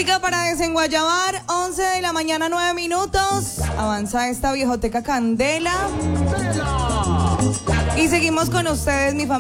Música para desenguayabar, 11 de la mañana, 9 minutos. Avanza esta viejoteca candela. Y seguimos con ustedes, mi familia.